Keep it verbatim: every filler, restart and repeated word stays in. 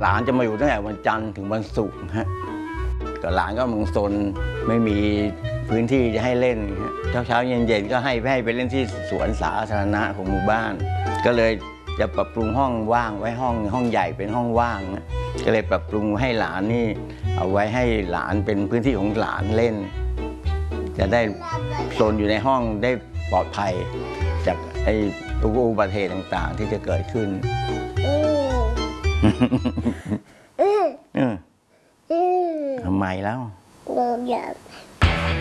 หลานจะมาอยู่ตั้งแต่วันจันทร์ถึงวันศุกร์ฮะก็หลานก็มึงซนไม่มีพื้นที่จะให้เล่นเช้าเช้าเย็นเย็นก็ให้ให้ไปเล่นที่สวนสาธารณะของหมู่บ้าน ก็เลยจะปรับปรุงห้องว่างไว้ห้องห้องใหญ่เป็นห้องว่างก็เลยปรับปรุงให้หลานนี่เอาไว้ให้หลานเป็นพื้นที่ของหลานเล่นจะได้โซนอยู่ในห้องได้ปลอดภัยจากไอ้อุบัติเหตุต่างๆที่จะเกิดขึ้นทำไมแล้วเราอยาก